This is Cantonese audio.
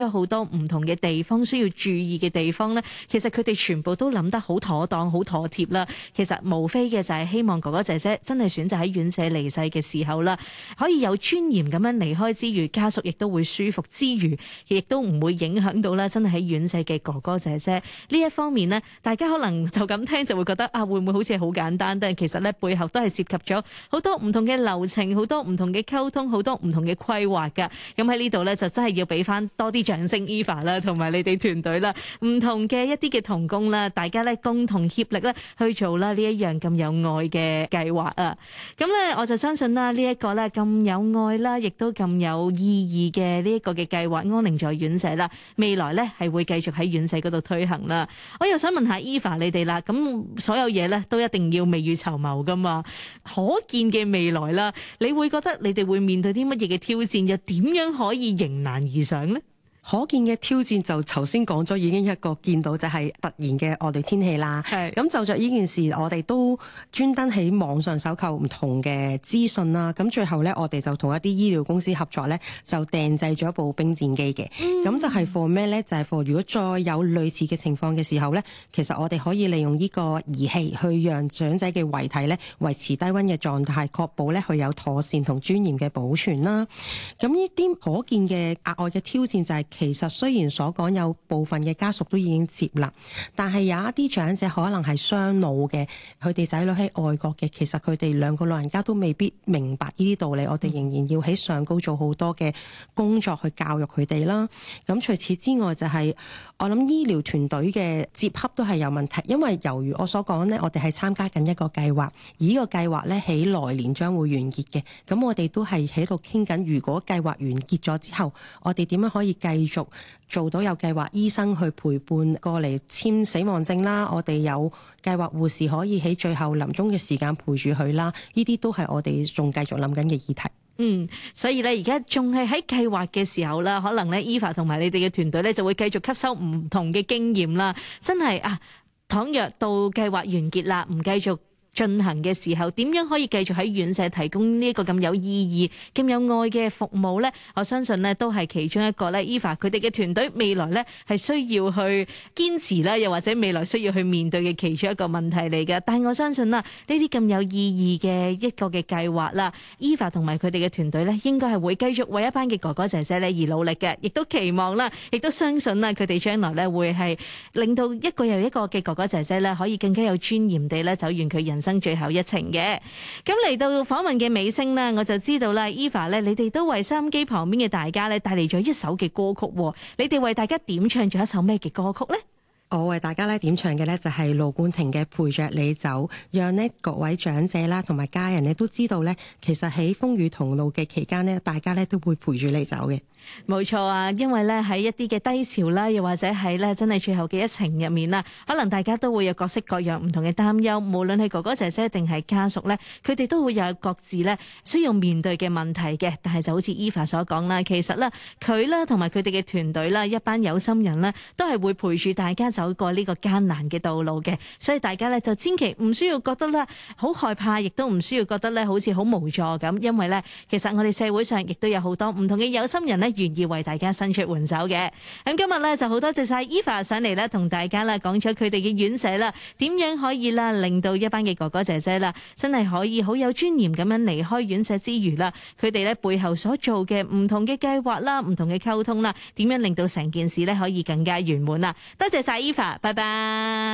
有好多唔同嘅地方需要注意嘅地方咧，其實佢哋全部都諗得好妥當、好妥貼啦。其實無非嘅就係希望哥哥姐姐真係選擇喺院舍離世嘅時候啦，可以有尊嚴咁樣離開之餘，家屬亦都會舒服之餘，亦都唔會影響到啦真係喺院舍嘅哥哥姐姐呢一方面呢，大家可能就咁聽就會覺得啊，會唔會好似好簡單？但係其實咧背後都係涉及咗好多唔同嘅流程、好多唔同嘅溝通、好多唔同嘅規劃㗎。咁喺呢度咧就真係要俾翻多啲掌聲 Eva 啦，同埋你哋團隊啦，唔同嘅一啲嘅同工啦，大家咧共同協力咧去做啦呢一樣咁有愛嘅計劃啊！咁咧我就相信啦，呢一個咧咁有愛啦，亦都咁有意義嘅呢一個嘅計劃，安寧在院舍啦，未來咧係會繼續喺院舍嗰度推行啦。我又想問下 Eva 你哋啦，咁所有嘢咧都一定要未雨綢繆噶嘛？可見嘅未來啦，你會覺得你哋會面對啲乜嘢嘅挑戰，又點樣可以迎難而上呢？ 可見嘅挑戰就頭先講咗，已經一個見到就係突然嘅惡劣天氣啦。咁就着呢件事，我哋都專登喺網上搜購唔同嘅資訊啦。咁最後呢，我哋就同一啲醫療公司合作呢，就訂製咗一部兵戰機嘅。咁就係 for 咩呢？就係 for 如果再有類似嘅情況嘅時候呢，其實我哋可以利用呢個儀器去讓長者嘅遺體呢維持低溫嘅狀態，確保呢佢有妥善同尊嚴嘅保存啦。咁呢啲可見嘅額外嘅挑戰就係，其實雖然所講有部分嘅家屬都已經接納，但係有一啲長者可能係雙老嘅，佢哋仔女喺外國嘅，其實佢哋兩個老人家都未必明白呢啲道理，我哋仍然要喺上高做好多嘅工作去教育佢哋啦。咁除此之外就係，我諗醫療團隊嘅接洽都係有問題，因為猶如我所講呢，我哋係參加緊一個計劃，而呢個計劃呢，喺來年將會完結嘅。咁我哋都係喺度傾緊，如果計劃完結咗之後，我哋點樣可以繼續做到有計劃醫生去陪伴過嚟簽死亡證啦，我哋有計劃護士可以喺最後臨終嘅時間陪住佢啦，呢啲都係我哋仲繼續諗緊嘅議題。 所以咧而家仲係喺計劃嘅時候啦，可能咧 Eva 同埋你哋嘅團隊咧就會繼續吸收唔同嘅經驗啦。真係啊，倘若到計劃完結啦，唔繼續進行嘅時候，點樣可以繼續喺院舍提供呢一個咁有意義、咁有愛嘅服務呢？我相信呢都係其中一個咧 Eva 佢哋嘅團隊未來呢係需要去堅持啦，又或者未來需要去面對嘅其中一個問題嚟嘅。但係我相信啦，呢啲咁有意義嘅一個嘅計劃啦，Eva 同埋佢哋嘅團隊呢應該係會繼續為一班嘅哥哥姐姐咧而努力嘅，亦都期望啦，亦都相信啦，佢哋將來呢會係令到一個又一個嘅哥哥姐姐呢可以更加有尊嚴地咧走完佢人生最後一程嘅。咁嚟到訪問嘅尾聲呢，我就知道啦 Eva 咧，你哋都為收音機旁邊嘅大家咧帶嚟咗一首嘅歌曲。你哋為大家點唱咗一首咩嘅歌曲呢？ 我為大家咧點唱嘅咧就係盧冠廷嘅陪着你走，讓呢各位長者啦同埋家人咧都知道咧，其實喺風雨同路嘅期間呢，大家咧都會陪住你走嘅。 冇錯啊，因為咧喺一啲嘅低潮啦，又或者係咧真係最後嘅一程入面啦，可能大家都會有各式各樣唔同嘅擔憂，無論係哥哥姐姐定係家屬咧，佢哋都會有各自咧需要面對嘅問題嘅。但係就好似 Eva 所講啦，其實咧佢啦同埋佢哋嘅團隊啦，一班有心人咧，都係會陪住大家走過呢個艱難嘅道路嘅。所以大家咧就千祈唔需要覺得咧好害怕，亦都唔需要覺得咧好似好無助咁，因為咧其實我哋社會上亦都有好多唔同嘅有心人咧，願意為大家伸出援手嘅。咁今日咧就好多謝晒 Eva 上嚟咧，同大家啦講咗佢哋嘅院舍啦，點樣可以啦令到一班嘅哥哥姐姐啦，真係可以好有尊嚴咁樣離開院舍之餘啦，佢哋咧背後所做嘅唔同嘅計劃啦，唔同嘅溝通啦，點樣令到成件事咧可以更加圓滿啦。多謝晒 Eva， 拜拜。